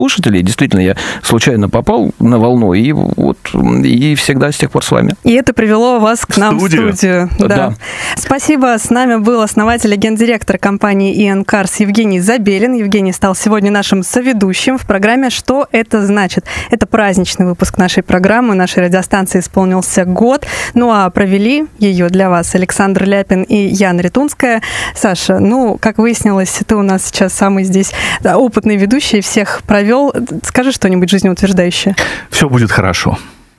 слушателей. Действительно, я случайно попал на волну, и всегда с тех пор с вами. И это привело вас к нам в студию. Да. Спасибо. С нами был основатель и гендиректор компании EN Cars Евгений Забелин. Евгений стал сегодня нашим соведущим в программе «Что это значит?». Это праздничный выпуск нашей программы. Нашей радиостанции исполнился год. Ну а провели ее для вас Александр Ляпин и Яна Ритунская. Саша, как выяснилось, ты у нас сейчас самый здесь опытный ведущий, всех провел. Скажи что-нибудь жизнеутверждающее. Все будет хорошо.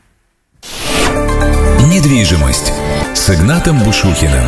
Недвижимость с Игнатом Бушухиным.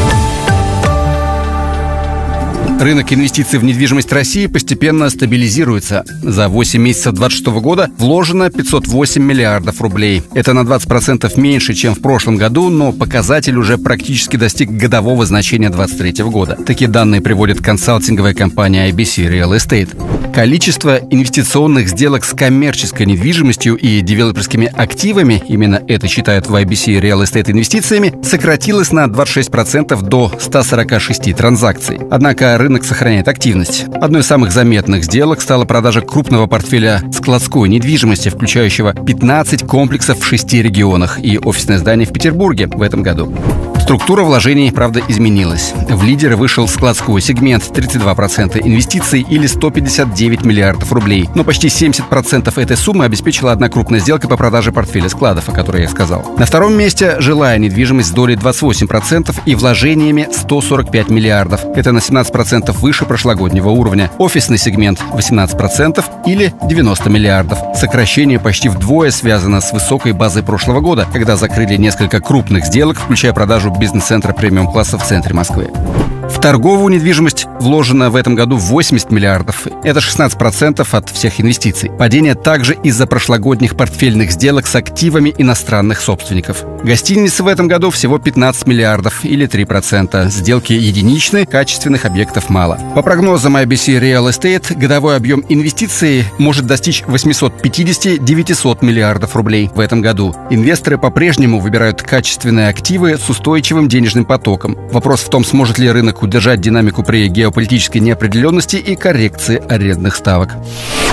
Рынок инвестиций в недвижимость России постепенно стабилизируется. За 8 месяцев 2026 года вложено 508 миллиардов рублей. Это на 20% меньше, чем в прошлом году, но показатель уже практически достиг годового значения 2023 года. Такие данные приводит консалтинговая компания IBC Real Estate. Количество инвестиционных сделок с коммерческой недвижимостью и девелоперскими активами, именно это считают в IBC Real Estate инвестициями, сократилось на 26% до 146 транзакций. Однако рынок сохраняет активность. Одной из самых заметных сделок стала продажа крупного портфеля складской недвижимости, включающего 15 комплексов в 6 регионах и офисное здание в Петербурге в этом году. Структура вложений, правда, изменилась. В лидеры вышел складской сегмент, 32% инвестиций или 159 миллиардов рублей. Но почти 70% этой суммы обеспечила одна крупная сделка по продаже портфеля складов, о которой я сказал. На втором месте жилая недвижимость с долей 28% и вложениями 145 миллиардов. Это на 17% выше прошлогоднего уровня. Офисный сегмент 18% или 90 миллиардов. Сокращение почти вдвое связано с высокой базой прошлого года, когда закрыли несколько крупных сделок, включая продажу бизнес-центра премиум-класса в центре Москвы. В торговую недвижимость вложено в этом году 80 миллиардов. Это 16% от всех инвестиций. Падение также из-за прошлогодних портфельных сделок с активами иностранных собственников. Гостиницы в этом году всего 15 миллиардов или 3%. Сделки единичны, качественных объектов мало. По прогнозам IBC Real Estate, годовой объем инвестиций может достичь 850-900 миллиардов рублей в этом году. Инвесторы по-прежнему выбирают качественные активы с устойчивым денежным потоком. Вопрос в том, сможет ли рынок удержать динамику при геополитической неопределенности и коррекции арендных ставок.